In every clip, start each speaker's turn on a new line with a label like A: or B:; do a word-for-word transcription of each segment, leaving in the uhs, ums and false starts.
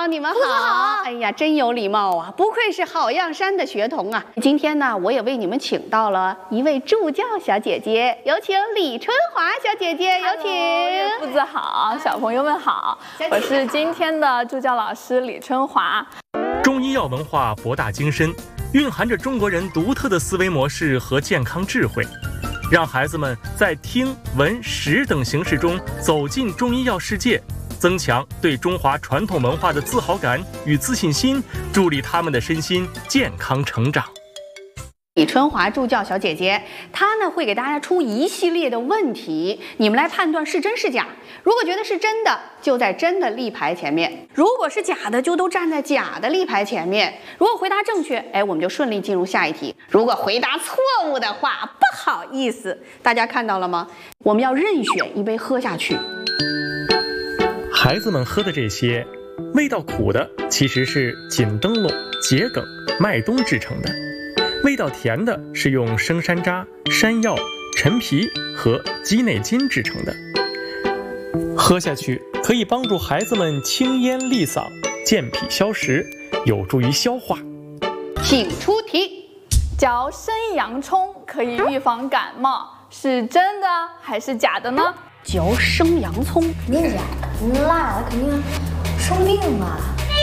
A: 好，你们好。哎呀，真有礼貌啊，不愧是好样山的学童啊。今天呢，我也为你们请到了一位助教小姐姐，有请李春华小姐姐，有请。
B: 夫子好，小朋友们好，我是今天的助教老师李春华。
C: 中医药文化博大精深，蕴含着中国人独特的思维模式和健康智慧。让孩子们在听、闻、识等形式中走进中医药世界，增强对中华传统文化的自豪感与自信心，助力他们的身心健康成长。
A: 李春华助教小姐姐，她呢会给大家出一系列的问题，你们来判断是真是假。如果觉得是真的，就在真的立牌前面；如果是假的，就都站在假的立牌前面。如果回答正确，哎，我们就顺利进入下一题；如果回答错误的话，不好意思，大家看到了吗？我们要任选一杯喝下去。
C: 孩子们喝的这些，味道苦的其实是锦灯笼、桔梗、麦冬制成的。味道甜的是用生山楂、山药、陈皮和鸡内金制成的。喝下去可以帮助孩子们清咽利嗓、健脾消食，有助于消化。
A: 请出题。
B: 嚼生洋葱可以预防感冒，是真的还是假的呢？
A: 嚼生洋葱，
D: 肯定假的，辣的肯定生病了。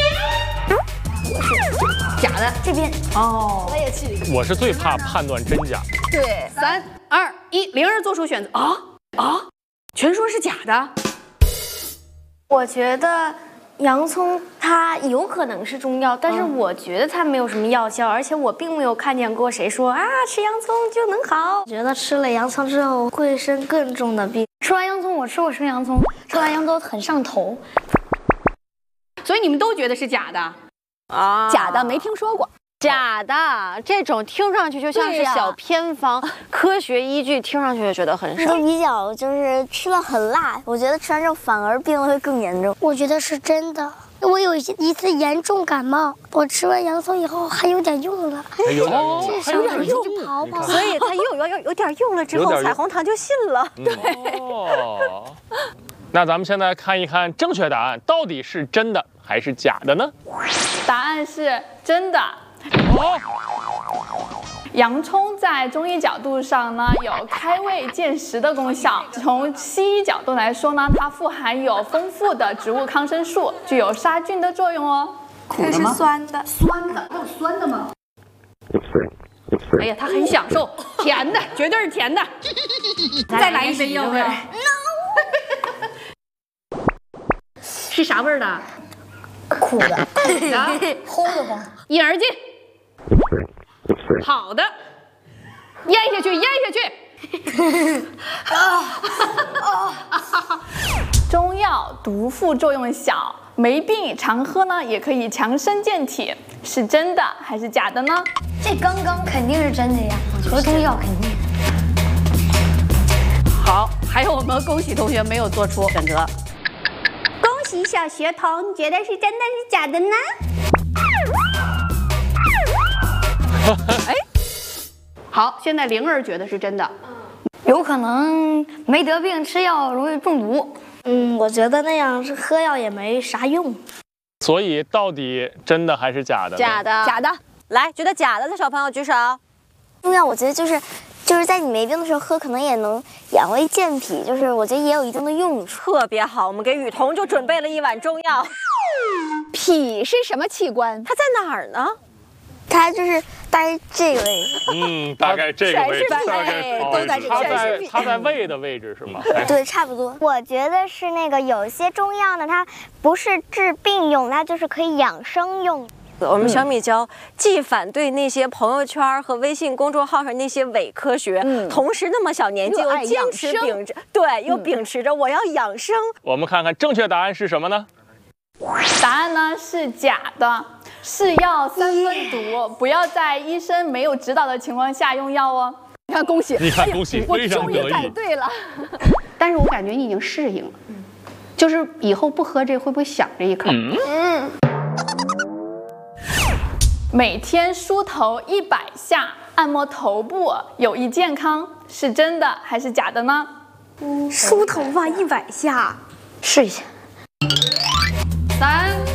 A: 假的，
D: 这边
A: 哦，
D: 我也去。
E: 我是最怕判断真假。
A: 对，三二一，灵儿做出选择。啊啊，全说是假的。
D: 我觉得洋葱它有可能是中药，但是我觉得它没有什么药效，而且我并没有看见过谁说啊吃洋葱就能好。我觉得吃了洋葱之后会生更重的病。吃完洋葱，我吃过生洋葱，吃完洋葱很上头。
A: 所以你们都觉得是假的。
F: 啊，
G: 假的没听说过，
F: 假的这种听上去就像是小偏方，科学依据听上去就觉得很少。
H: 就比较就是吃了很辣，我觉得吃完之后反而病会更严重。
I: 我觉得是真的。我有一次严重感冒，我吃完洋葱以后还有点用了，
E: 还有点用，
I: 至少有用跑跑。
F: 所以它用有有有点用了之后，彩虹糖就信了。对。
E: 哦，那咱们现在看一看正确答案到底是真的还是假的呢？
B: 答案是真的。
E: 哦，
B: 洋葱在中医角度上呢有开胃健食的功效，从西医角度来说呢，它富含有丰富的植物抗生素，具有杀菌的作用哦。
A: 苦的吗？
D: 是酸的，
A: 酸的，还有酸的吗？哎呀，他很享受，甜的，绝对是甜的。再来一杯要不要 ？No。是啥味儿的？
D: 苦的，
A: 苦的，
D: 齁得慌。
A: 一而尽。好的，咽下去，咽下去。
B: 中药毒副作用小，没病常喝呢，也可以强身健体，是真的还是假的呢？
D: 这刚刚肯定是真的呀，喝中药肯定。
A: 好，还有我们恭喜同学没有做出选择。
I: 恭喜小学童，你觉得是真的是假的呢？
A: 哎，好，现在灵儿觉得是真的。
D: 有可能没得病吃药容易中毒。
H: 嗯，我觉得那样是喝药也没啥用。
E: 所以到底真的还是假的呢？
F: 假的，
G: 假的。
F: 来，觉得假的的小朋友举手。
H: 中药我觉得就是就是在你没病的时候喝，可能也能养胃健脾，就是我觉得也有一定的用处。
F: 特别好，我们给雨桐就准备了一碗中药。
G: 脾是什么器官？
F: 它在哪儿呢？
H: 它就是大概这个位置。
E: 嗯，大概这个位置，大概
G: 都在这个
E: 它
G: 位
E: 在
G: 置。
E: 它在胃的位置是吗？
H: 对，差不多。
I: 我觉得是那个有些中药呢，它不是治病用，它就是可以养生用。
F: 我们小米椒既反对那些朋友圈和微信公众号上那些伪科学，
G: 嗯、
F: 同时那么小年纪又坚持秉着，对，又秉持着我要养生。
E: 我们看看正确答案是什么呢？
B: 答案呢是假的，是药三分毒，不要在医生没有指导的情况下用药哦。
G: 你看，恭喜！
E: 你看，恭喜，非常得意。
G: 我终于改对了。
A: 但是我感觉你已经适应了，就是以后不喝这会不会想这一口？
B: 嗯。每天梳头一百下，按摩头部有益健康，是真的还是假的呢？
D: 梳头发一百下，试一下。
A: 三